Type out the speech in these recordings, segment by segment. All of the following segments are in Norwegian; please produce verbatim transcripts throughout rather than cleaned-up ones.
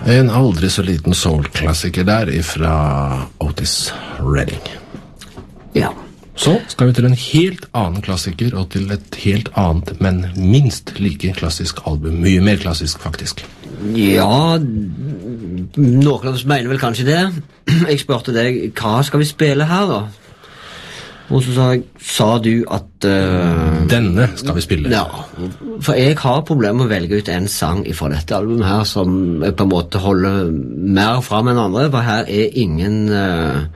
En aldri så liten soul-klassiker der fra Otis Redding. Ja. Så skal vi til en helt annen klassiker, og til et helt annet, men minst like klassisk album. Mye mer klassisk, faktisk. Ja, noen av oss mener vel kanskje det. Jeg spurte deg, hva skal vi spille her da? Og så sa, jeg, sa du at... Uh, Denne skal vi spille. Ja, for jeg har problemer med å velge ut en sang fra dette albumet her, som jeg på en måte holder mer frem enn andre, for her er ingen... Uh,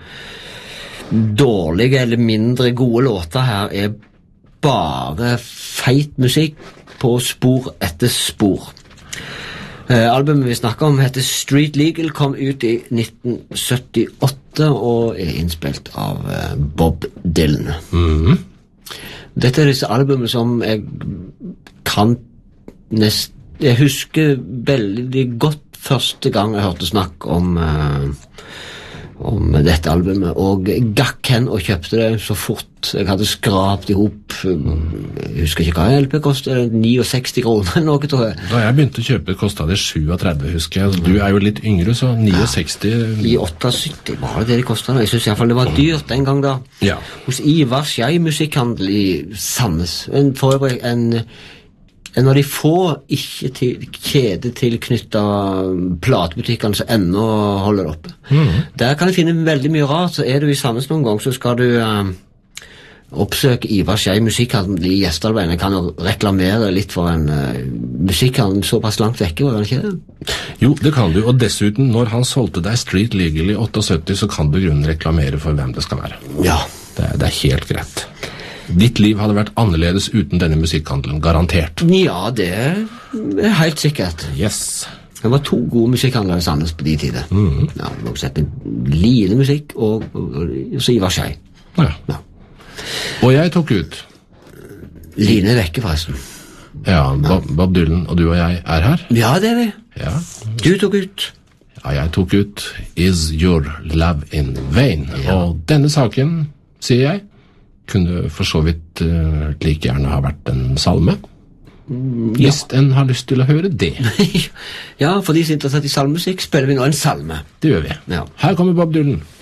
dårlige eller mindre gode låter. Her er bare feit musikk på spor etter spor. eh, Albumet vi snakker om heter Street Legal, kom ut i nitten syttiåtte og er innspilt av eh, Bob Dylan. Mhm. Dette er disse albumene som jeg kan nest, jeg husker veldig godt første gang jeg hørte snakk om eh, om dette albumet, og gakk hen og kjøpte det så fort jeg hadde skrapt ihop. Jeg husker ikke hva L P kostet, seksti kroner eller noe, tror jeg. Da jeg begynte å kjøpe kostet det syttisju, husker jeg. Du er jo litt yngre, så seksti... I syttiåtte var det det det kostet. Jeg synes i hvert fall det var dyrt den gang da. Ja. Hos Ivar Skjei musikkhandel i Sandnes. En, for øvrig en... En av de få ikke til, kjede tilknyttet platebutikkene som ennå holder det oppe. Mm. Der kan du finne veldig mye rart. Så er du i Sandnes noen gang, så skal du uh, oppsøke Ivar Skjei musikkhandel i Gjesdalbein. Jeg kan jo reklamere litt for en uh, musikkhandel såpass langt vekke, var det ikke det? Jo, det kan du, og dessuten, når han solgte deg Street Legal i syttiåtte, så kan du grunnen reklamere for hvem det skal være. Ja. Det, det er helt greit. Ditt liv hadde vært annerledes uten denne musikkhandelen, garantert. Ja, det er helt sikkert. Yes. Det var to gode musikkhandlere i Sandnes på de tider. Mm. Ja, det var sett Line musikk og, og, og så Ivar Skjei. Ja. Ja. Og jeg tok ut... Line er vekke, forresten. Ja, Bob, Bob Dylan og du og jeg er her. Ja, det er vi. Ja. Du tok ut... Ja, jeg tok ut Is Your Love in Vain. Ja. Og denne saken, sier jeg, kunne for så vidt uh, like gjerne ha vært en salme. Mm, ja. Hvis en har lyst til å høre det. Ja, for de som er interessert i salmemusikk, spiller vi nå en salme. Det gjør vi. Ja. Her kommer Bob Dylan.